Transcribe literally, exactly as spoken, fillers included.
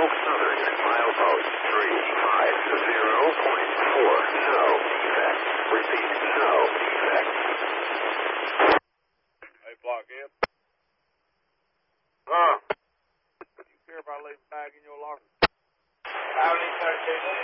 southern, milepost three five zero point four. No defect. Repeat, no defect. Hey, Blockhead. Huh? Do you care if I leave a bag in your locker? Howdy, thirteen.